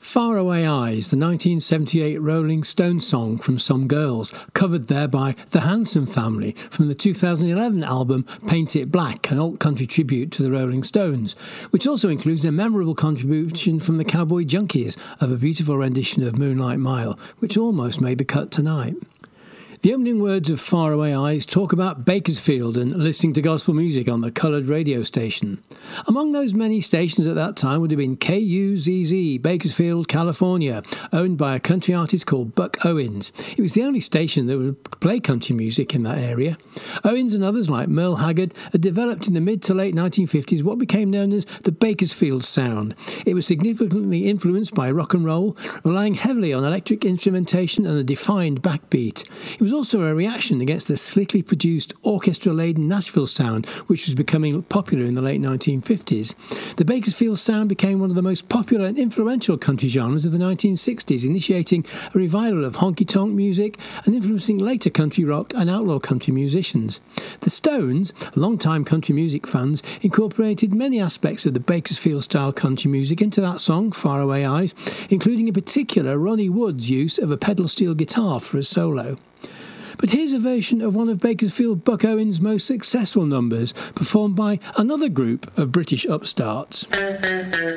Faraway Eyes, the 1978 Rolling Stones song from Some Girls, covered there by the Hanson Family from the 2011 album Paint It Black, an alt country tribute to the Rolling Stones, which also includes a memorable contribution from the Cowboy Junkies of a beautiful rendition of Moonlight Mile, which almost made the cut tonight. The opening words of Faraway Eyes talk about Bakersfield and listening to gospel music on the coloured radio station. Among those many stations at that time would have been KUZZ, Bakersfield, California, owned by a country artist called Buck Owens. It was the only station that would play country music in that area. Owens and others like Merle Haggard had developed in the mid to late 1950s what became known as the Bakersfield sound. It was significantly influenced by rock and roll, relying heavily on electric instrumentation and a defined backbeat. It was also a reaction against the slickly produced orchestra-laden Nashville sound, which was becoming popular in the late 1950s. The Bakersfield sound became one of the most popular and influential country genres of the 1960s, initiating a revival of honky-tonk music and influencing later country rock and outlaw country musicians. The Stones, longtime country music fans, incorporated many aspects of the Bakersfield-style country music into that song, Faraway Eyes, including in particular Ronnie Wood's use of a pedal steel guitar for a solo. But here's a version of one of Bakersfield Buck Owens' most successful numbers, performed by another group of British upstarts.